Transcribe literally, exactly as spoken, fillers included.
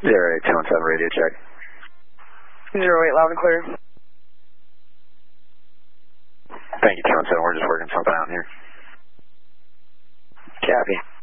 Zero eight two one seven radio check. Zero eight, loud and clear. Thank you, two one seven. We're just working something out here. Copy.